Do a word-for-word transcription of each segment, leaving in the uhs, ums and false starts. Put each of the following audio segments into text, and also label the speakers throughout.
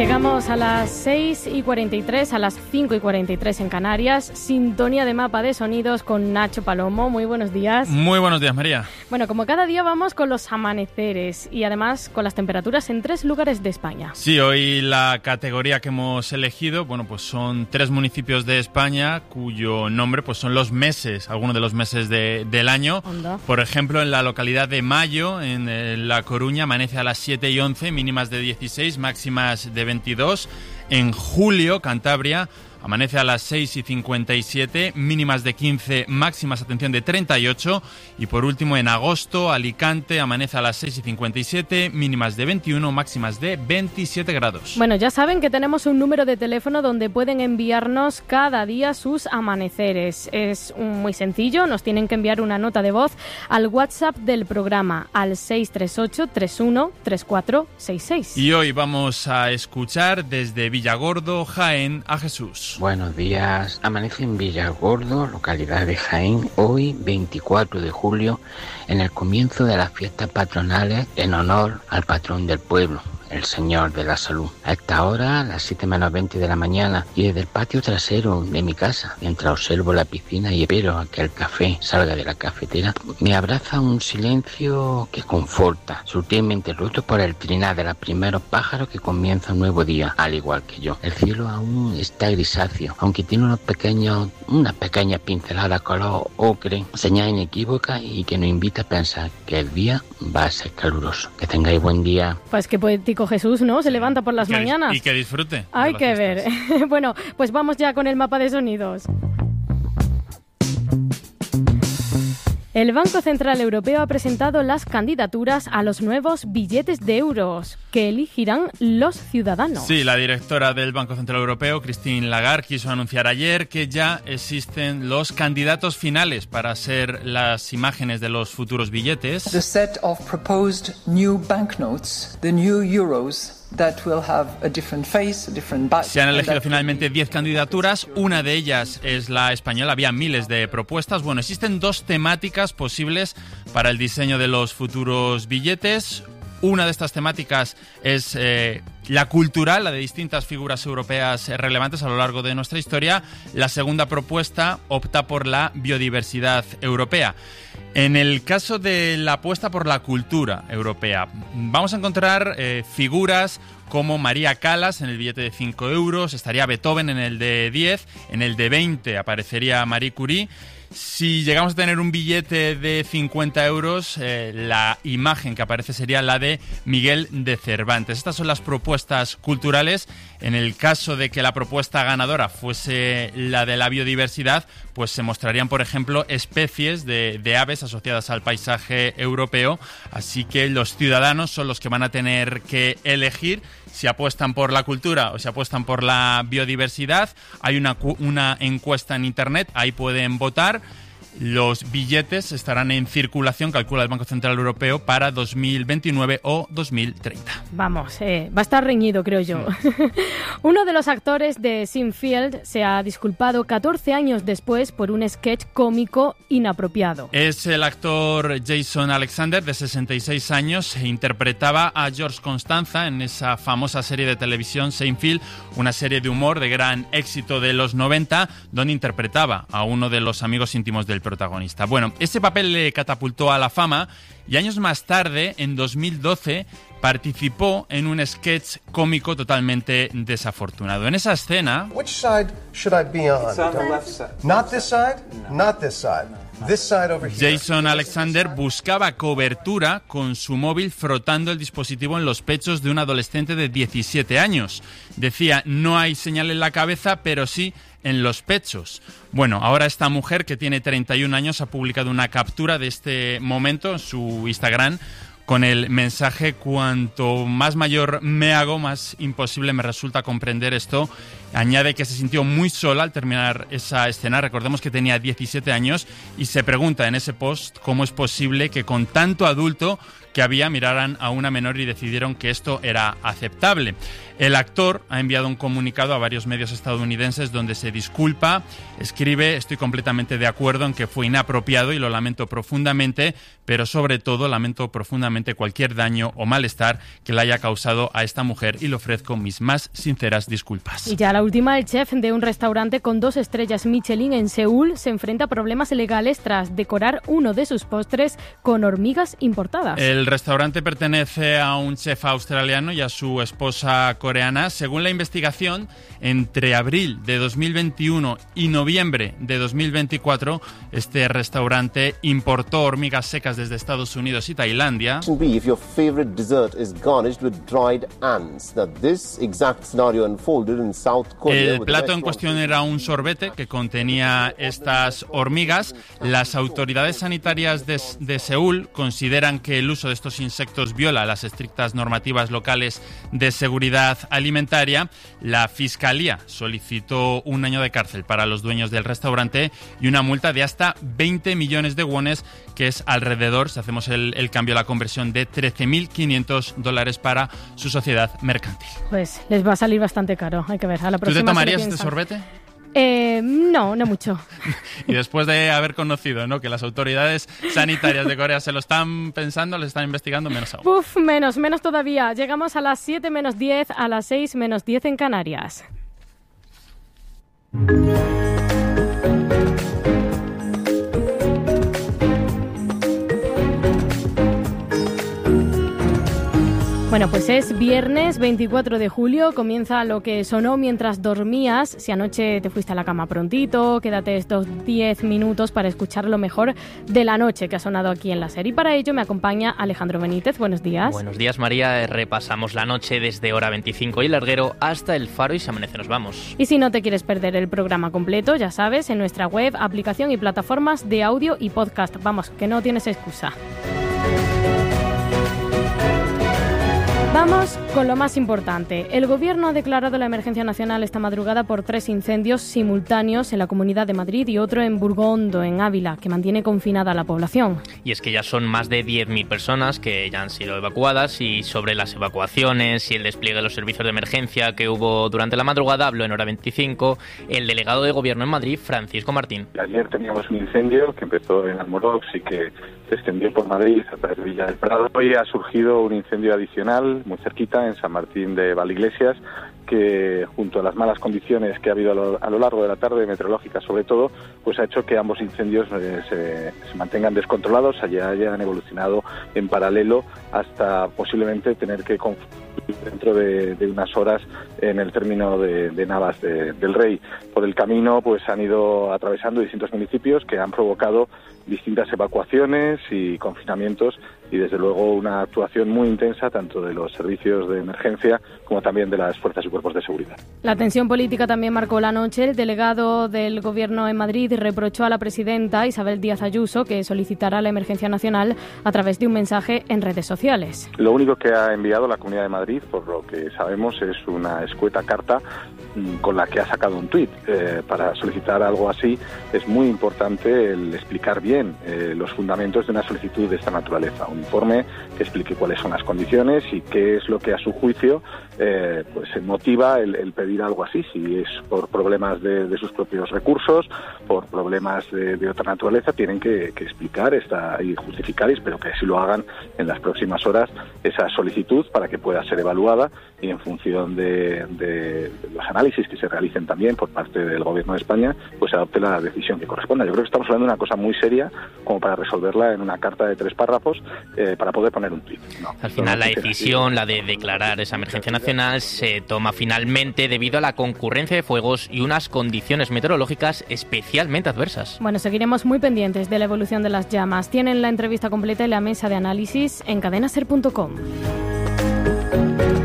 Speaker 1: Llegamos a las seis y cuarenta y tres, a las cinco y cuarenta y tres en Canarias. Sintonía de Mapa de Sonidos con Nacho Palomo. Muy buenos días.
Speaker 2: Muy buenos días, María.
Speaker 1: Bueno, como cada día vamos con los amaneceres y además con las temperaturas en tres lugares de España.
Speaker 2: Sí, hoy la categoría que hemos elegido, bueno, pues son tres municipios de España cuyo nombre pues son los meses, algunos de los meses de, del año.
Speaker 1: Onda.
Speaker 2: Por ejemplo, en la localidad de Mayo, en eh, La Coruña, amanece a las siete y once, mínimas de dieciséis, máximas de veintidós. En Julio, Cantabria, amanece a las seis y cincuenta y siete, mínimas de quince, máximas, atención, de treinta y ocho. Y por último, en agosto, Alicante, amanece a las seis y cincuenta y siete, mínimas de veintiuno, máximas de veintisiete grados.
Speaker 1: Bueno, ya saben que tenemos un número de teléfono donde pueden enviarnos cada día sus amaneceres. Es muy sencillo, nos tienen que enviar una nota de voz al WhatsApp del programa, al seis tres ocho, tres uno, tres cuatro seis seis.
Speaker 2: Y hoy vamos a escuchar desde Villagordo, Jaén, a Jesús.
Speaker 3: Buenos días. Amanece en Villagordo, localidad de Jaén, hoy veinticuatro de julio, en el comienzo de las fiestas patronales en honor al patrón del pueblo, el Señor de la Salud. A esta hora, a las siete menos veinte de la mañana, y desde el patio trasero de mi casa, mientras observo la piscina y espero a que el café salga de la cafetera, me abraza un silencio que conforta, sutilmente roto por el trinar de los primeros pájaros que comienza un nuevo día, al igual que yo. El cielo aún está grisáceo, aunque tiene unos pequeños, unas pequeñas pinceladas color ocre, señal inequívoca y que nos invita a pensar que el día va a ser caluroso. Que tengáis buen día.
Speaker 1: Pues qué poético Jesús, ¿no? Se levanta por las
Speaker 2: y que,
Speaker 1: mañanas.
Speaker 2: Y que disfrute.
Speaker 1: Hay que ver. Bueno, pues vamos ya con el mapa de sonidos. El Banco Central Europeo ha presentado las candidaturas a los nuevos billetes de euros que elegirán los ciudadanos.
Speaker 2: Sí, la directora del Banco Central Europeo, Christine Lagarde, quiso anunciar ayer que ya existen los candidatos finales para ser las imágenes de los futuros billetes.
Speaker 4: The set of proposed new banknotes, the new euros. That will have a different face, a different back.
Speaker 2: Se han elegido finalmente diez candidaturas, una de ellas es la española, había miles de propuestas. Bueno, existen dos temáticas posibles para el diseño de los futuros billetes. Una de estas temáticas es eh, la cultural, la de distintas figuras europeas relevantes a lo largo de nuestra historia. La segunda propuesta opta por la biodiversidad europea. En el caso de la apuesta por la cultura europea, vamos a encontrar eh, figuras como María Callas en el billete de cinco euros, estaría Beethoven en el de diez, en el de veinte aparecería Marie Curie. Si llegamos a tener un billete de cincuenta euros, eh, la imagen que aparece sería la de Miguel de Cervantes. Estas son las propuestas culturales. En el caso de que la propuesta ganadora fuese la de la biodiversidad, pues se mostrarían, por ejemplo, especies de, de aves asociadas al paisaje europeo. Así que los ciudadanos son los que van a tener que elegir si apuestan por la cultura o si apuestan por la biodiversidad. Hay una, una encuesta en internet, ahí pueden votar. Los billetes estarán en circulación, calcula el Banco Central Europeo, para dos mil veintinueve o dos mil treinta.
Speaker 1: Vamos, eh, va a estar reñido, creo yo. Sí. Uno de los actores de Seinfeld se ha disculpado catorce años después por un sketch cómico inapropiado.
Speaker 2: Es el actor Jason Alexander, de sesenta y seis años, e interpretaba a George Constanza en esa famosa serie de televisión Seinfeld, una serie de humor de gran éxito de los noventa, donde interpretaba a uno de los amigos íntimos del protagonista. Bueno, ese papel le catapultó a la fama y años más tarde, en dos mil doce, participó en un sketch cómico totalmente desafortunado. En esa escena...
Speaker 5: Which side should I be on?
Speaker 6: It's on the left side.
Speaker 5: Not this side? No. Not this side. This side over here.
Speaker 2: Jason Alexander buscaba cobertura con su móvil frotando el dispositivo en los pechos de un adolescente de diecisiete años. Decía, no hay señal en la cabeza, pero sí en los pechos. Bueno, ahora esta mujer, que tiene treinta y un años, ha publicado una captura de este momento en su Instagram con el mensaje: cuanto más mayor me hago, más imposible me resulta comprender esto. Añade que se sintió muy sola al terminar esa escena. Recordemos que tenía diecisiete años y se pregunta en ese post cómo es posible que con tanto adulto que había miraran a una menor y decidieron que esto era aceptable. El actor ha enviado un comunicado a varios medios estadounidenses donde se disculpa, escribe: estoy completamente de acuerdo en que fue inapropiado y lo lamento profundamente, pero sobre todo lamento profundamente cualquier daño o malestar que le haya causado a esta mujer y le ofrezco mis más sinceras disculpas.
Speaker 1: Y ya la última, el chef de un restaurante con dos estrellas Michelin en Seúl se enfrenta a problemas legales tras decorar uno de sus postres con hormigas importadas.
Speaker 2: El restaurante pertenece a un chef australiano y a su esposa coreana. Según la investigación, entre abril de dos mil veintiuno y noviembre de dos mil veinticuatro, este restaurante importó hormigas secas desde Estados Unidos y Tailandia.
Speaker 6: If your favorite dessert is garnished with dried ants. Now, this exact scenario unfolded in South Korea.
Speaker 2: El plato en cuestión era un sorbete que contenía estas hormigas. Las autoridades sanitarias de, de Seúl consideran que el uso de estos insectos viola las estrictas normativas locales de seguridad alimentaria. La Fiscalía solicitó un año de cárcel para los dueños del restaurante y una multa de hasta veinte millones de wones, que es alrededor, si hacemos el, el cambio, la conversión, de trece mil quinientos dólares para su sociedad mercantil.
Speaker 1: Pues les va a salir bastante caro, hay que ver. A la próxima.
Speaker 2: ¿Tú te tomarías este sorbete?
Speaker 1: Eh, no, no mucho.
Speaker 2: Y después de haber conocido, ¿no?, que las autoridades sanitarias de Corea se lo están pensando, les están investigando, menos aún.
Speaker 1: Uf, menos, menos todavía. Llegamos a las siete menos diez, a las seis menos diez en Canarias. Bueno, pues es viernes veinticuatro de julio, comienza lo que sonó mientras dormías. Si anoche te fuiste a la cama prontito, quédate estos diez minutos para escuchar lo mejor de la noche que ha sonado aquí en la serie. Y para ello me acompaña Alejandro Benítez. Buenos días.
Speaker 7: Buenos días, María. Repasamos la noche desde hora veinticinco y el Larguero hasta el Faro y Si Amanece nos vamos.
Speaker 1: Y si no te quieres perder el programa completo, ya sabes, en nuestra web, aplicación y plataformas de audio y podcast. Vamos, que no tienes excusa. Vamos con lo más importante. El Gobierno ha declarado la emergencia nacional esta madrugada por tres incendios simultáneos en la Comunidad de Madrid y otro en Burgondo, en Ávila, que mantiene confinada a la población.
Speaker 7: Y es que ya son más de diez mil personas que ya han sido evacuadas, y sobre las evacuaciones y el despliegue de los servicios de emergencia que hubo durante la madrugada habló en hora veinticinco el delegado de Gobierno en Madrid, Francisco Martín.
Speaker 8: Ayer teníamos un incendio que empezó en Almorox y que se extendió por Madrid a través de Villa del Prado. Hoy ha surgido un incendio adicional muy cerquita, en San Martín de Valdeiglesias, que junto a las malas condiciones que ha habido a lo, a lo largo de la tarde, meteorológicas sobre todo, pues ha hecho que ambos incendios eh, se, se mantengan descontrolados, allá hayan evolucionado en paralelo hasta posiblemente tener que confluir dentro de, de unas horas en el término de, de Navas de, del Rey. Por el camino pues han ido atravesando distintos municipios que han provocado distintas evacuaciones y confinamientos, y desde luego una actuación muy intensa tanto de los servicios de emergencia como también de las fuerzas y cuerpos de seguridad.
Speaker 1: La tensión política también marcó la noche. El delegado del Gobierno en Madrid reprochó a la presidenta Isabel Díaz Ayuso que solicitará la emergencia nacional a través de un mensaje en redes sociales.
Speaker 8: Lo único que ha enviado la Comunidad de Madrid, por lo que sabemos, es una escueta carta con la que ha sacado un tuit. Eh, para solicitar algo así es muy importante el explicar bien eh, los fundamentos de una solicitud de esta naturaleza. Un informe que explique cuáles son las condiciones y qué es lo que a su juicio eh, pues motiva el, el pedir algo así, si es por problemas de, de sus propios recursos, por problemas de, de otra naturaleza. Tienen que, que explicar esta, y justificar, y espero que así lo hagan en las próximas horas, esa solicitud para que pueda ser evaluada y en función de, de, de los análisis que se realicen también por parte del Gobierno de España, pues adopte la decisión que corresponda. Yo creo que estamos hablando de una cosa muy seria como para resolverla en una carta de tres párrafos eh, para poder poner un tuit. No,
Speaker 7: Al final la decisión, la de declarar esa emergencia nacional, se toma finalmente debido a la concurrencia de fuegos y unas condiciones meteorológicas especialmente adversas.
Speaker 1: Bueno, seguiremos muy pendientes de la evolución de las llamas. Tienen la entrevista completa en la mesa de análisis en cadena ser punto com.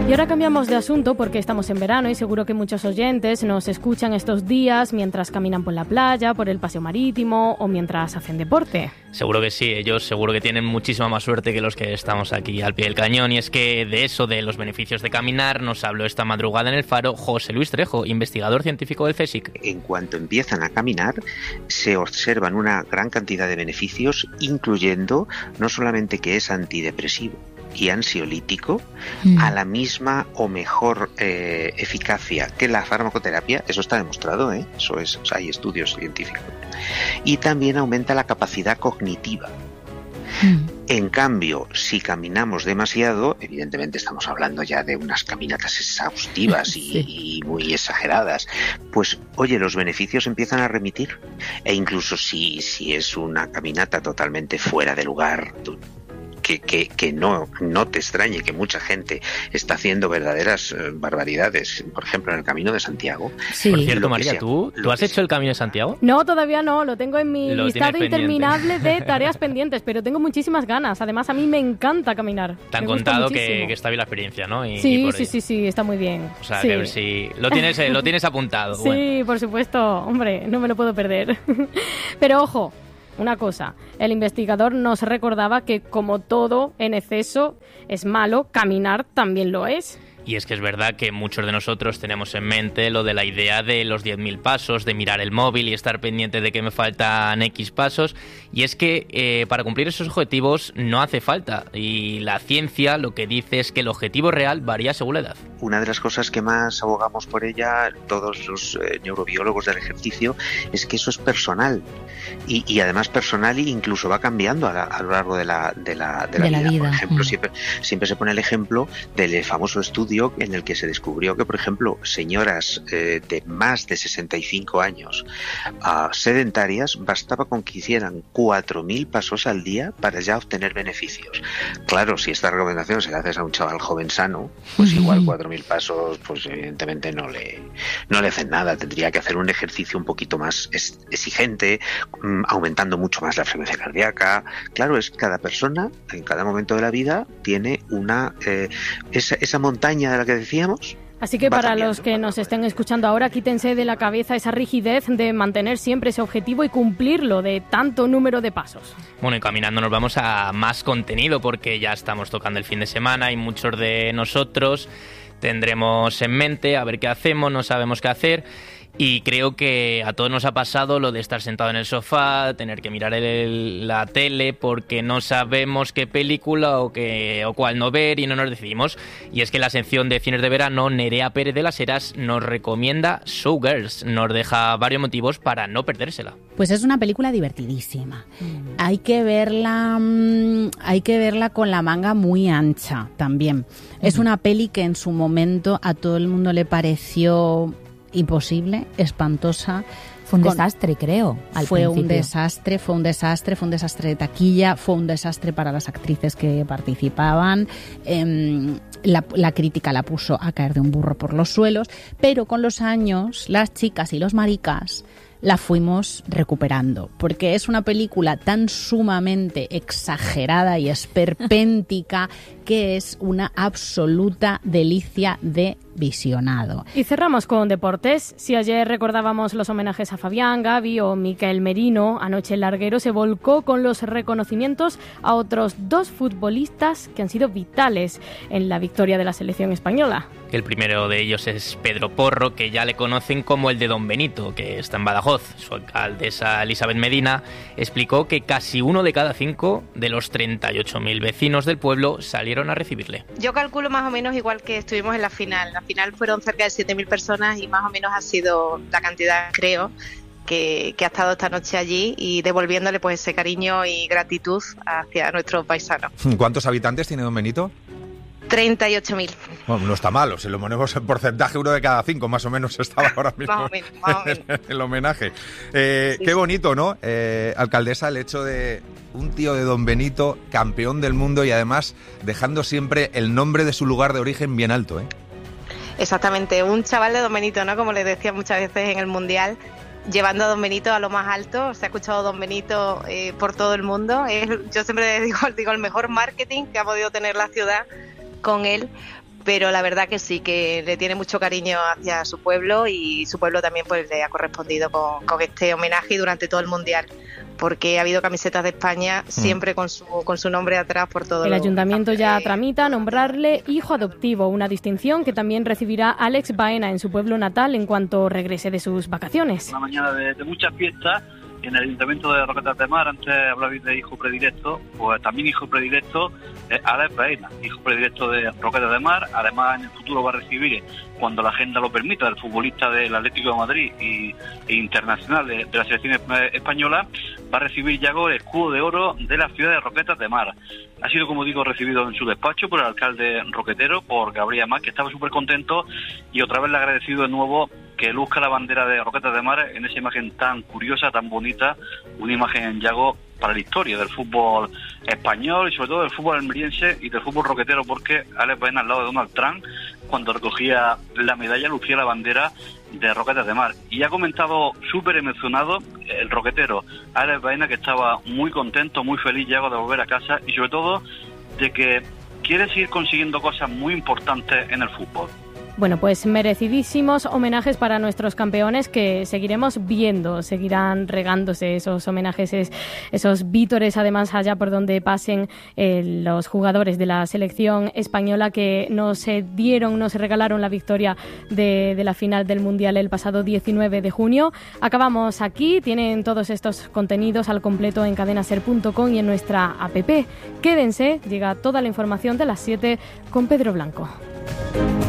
Speaker 1: Y ahora cambiamos de asunto porque estamos en verano y seguro que muchos oyentes nos escuchan estos días mientras caminan por la playa, por el paseo marítimo o mientras hacen deporte.
Speaker 7: Seguro que sí, ellos seguro que tienen muchísima más suerte que los que estamos aquí al pie del cañón, y es que de eso, de los beneficios de caminar, nos habló esta madrugada en El Faro José Luis Trejo, investigador científico del CSIC.
Speaker 9: En cuanto empiezan a caminar, se observan una gran cantidad de beneficios, incluyendo no solamente que es antidepresivo y ansiolítico, mm. a la misma o mejor eh, eficacia que la farmacoterapia. Eso está demostrado, ¿eh? Eso es, o sea, hay estudios científicos. Y también aumenta la capacidad cognitiva. Mm. En cambio, si caminamos demasiado, evidentemente estamos hablando ya de unas caminatas exhaustivas sí. y, y muy exageradas, pues oye, los beneficios empiezan a remitir. E incluso si, si es una caminata totalmente fuera de lugar, tú, Que, que, que no, no te extrañe que mucha gente está haciendo verdaderas eh, barbaridades, por ejemplo en el Camino de Santiago.
Speaker 7: Sí. Por cierto, María, sea, ¿tú, ¿tú has hecho el Camino de Santiago?
Speaker 1: No, todavía no, lo tengo en mi lo listado interminable de tareas pendientes, pero tengo muchísimas ganas. Además, a mí me encanta caminar.
Speaker 7: Te han contado que, que está bien la experiencia, ¿no? Y,
Speaker 1: sí,
Speaker 7: y
Speaker 1: sí, sí, sí, está muy bien.
Speaker 7: O sea,
Speaker 1: sí.
Speaker 7: que a ver si lo tienes, lo tienes apuntado.
Speaker 1: Sí,
Speaker 7: bueno.
Speaker 1: Por supuesto, hombre, no me lo puedo perder. Pero ojo, una cosa, el investigador nos recordaba que como todo en exceso es malo, caminar también lo es.
Speaker 7: Y es que es verdad que muchos de nosotros tenemos en mente lo de la idea de los diez mil pasos, de mirar el móvil y estar pendiente de que me faltan X pasos. Y es que eh, para cumplir esos objetivos no hace falta. Y la ciencia lo que dice es que el objetivo real varía según la edad.
Speaker 9: Una de las cosas que más abogamos por ella, todos los eh, neurobiólogos del ejercicio, es que eso es personal. Y, y además personal e incluso va cambiando a, la, a lo largo de la, de la, de la, de vida. la vida. Por ejemplo, mm. siempre, siempre se pone el ejemplo del famoso estudio en el que se descubrió que, por ejemplo, señoras eh, de más de sesenta y cinco años uh, sedentarias, bastaba con que hicieran cuatro mil pasos al día para ya obtener beneficios. Claro, si esta recomendación se la haces a un chaval joven sano, pues igual cuatro mil pasos, pues evidentemente no le, no le hacen nada. Tendría que hacer un ejercicio un poquito más exigente, um, aumentando mucho más la frecuencia cardíaca. Claro, es cada persona, en cada momento de la vida, tiene una eh, esa, esa montaña de la que decíamos.
Speaker 1: Así que para los que nos estén escuchando ahora, quítense de la cabeza esa rigidez de mantener siempre ese objetivo y cumplirlo de tanto número de pasos.
Speaker 7: Bueno, y caminando nos vamos a más contenido porque ya estamos tocando el fin de semana y muchos de nosotros tendremos en mente a ver qué hacemos, no sabemos qué hacer. Y creo que a todos nos ha pasado lo de estar sentado en el sofá, tener que mirar el, la tele porque no sabemos qué película o, qué, o cuál no ver y no nos decidimos. Y es que la sección de cines de verano, Nerea Pérez de las Heras nos recomienda Showgirls. Nos deja varios motivos para no perdérsela.
Speaker 10: Pues es una película divertidísima. Mm. Hay que verla, hay que verla con la manga muy ancha también. Mm. Es una peli que en su momento a todo el mundo le pareció imposible, espantosa.
Speaker 11: Fue un con, desastre, creo, al
Speaker 10: Fue
Speaker 11: principio.
Speaker 10: un desastre, fue un desastre, fue un desastre de taquilla, fue un desastre para las actrices que participaban. Eh, la, la crítica la puso a caer de un burro por los suelos, pero con los años, las chicas y los maricas la fuimos recuperando, porque es una película tan sumamente exagerada y esperpéntica que es una absoluta delicia de visionado.
Speaker 1: Y cerramos con deportes. Si ayer recordábamos los homenajes a Fabián, Gavi o Miquel Merino, anoche el larguero se volcó con los reconocimientos a otros dos futbolistas que han sido vitales en la victoria de la selección española.
Speaker 7: El primero de ellos es Pedro Porro, que ya le conocen como el de Don Benito, que está en Badajoz. Su alcaldesa Elizabeth Medina explicó que casi uno de cada cinco de los treinta y ocho mil vecinos del pueblo salieron a recibirle.
Speaker 12: Yo calculo más o menos igual que estuvimos en la final. La final fueron cerca de siete mil personas y más o menos ha sido la cantidad, creo, que, que ha estado esta noche allí y devolviéndole pues ese cariño y gratitud hacia nuestros paisanos.
Speaker 13: ¿Cuántos habitantes tiene Don Benito?
Speaker 12: treinta y ocho mil.
Speaker 13: Bueno, no está malo, si lo ponemos en porcentaje, uno de cada cinco más o menos estaba ahora mismo
Speaker 12: más o menos, más o menos.
Speaker 13: el homenaje. Eh, sí, qué bonito, ¿no? Eh, alcaldesa, el hecho de un tío de Don Benito, campeón del mundo y además dejando siempre el nombre de su lugar de origen bien alto, ¿eh?
Speaker 12: Exactamente, un chaval de Don Benito, ¿no? Como les decía muchas veces en el Mundial, llevando a Don Benito a lo más alto. Se ha escuchado Don Benito eh, por todo el mundo. Es, yo siempre digo, digo, el mejor marketing que ha podido tener la ciudad con él, pero la verdad que sí, que le tiene mucho cariño hacia su pueblo y su pueblo también pues le ha correspondido con, con este homenaje durante todo el Mundial, porque ha habido camisetas de España siempre mm. con su con su nombre atrás por todo.
Speaker 1: El ayuntamiento ya tramita nombrarle hijo adoptivo, una distinción que también recibirá Alex Baena en su pueblo natal en cuanto regrese de sus vacaciones.
Speaker 14: Una mañana de, de muchas fiestas en el ayuntamiento de Roquetas de Mar. Antes hablabais de hijo predilecto, pues también hijo predilecto es Alex Baena, hijo predilecto de Roquetas de Mar. Además, en el futuro va a recibir, cuando la agenda lo permita, el futbolista del Atlético de Madrid y, e internacional de, de la selección española, va a recibir Yago el escudo de oro de la ciudad de Roquetas de Mar. Ha sido, como digo, recibido en su despacho por el alcalde roquetero, por Gabriel Más, que estaba súper contento, y otra vez le ha agradecido de nuevo que luzca la bandera de Roquetas de Mar en esa imagen tan curiosa, tan bonita, una imagen en Yago para la historia del fútbol español y sobre todo del fútbol almeriense y del fútbol roquetero, porque Alex Baena, al lado de Donald Trump, cuando recogía la medalla, lucía la bandera de Roquetas de Mar. Y ha comentado súper emocionado el roquetero Alex Baena, que estaba muy contento, muy feliz Yago de volver a casa y sobre todo de que quiere seguir consiguiendo cosas muy importantes en el fútbol.
Speaker 1: Bueno, pues merecidísimos homenajes para nuestros campeones que seguiremos viendo, seguirán regándose esos homenajes, esos vítores, además allá por donde pasen eh, los jugadores de la selección española que nos eh, dieron, nos regalaron la victoria de, de la final del Mundial el pasado diecinueve de junio. Acabamos aquí, tienen todos estos contenidos al completo en cadenaser punto com y en nuestra app. Quédense, llega toda la información de las siete con Pedro Blanco.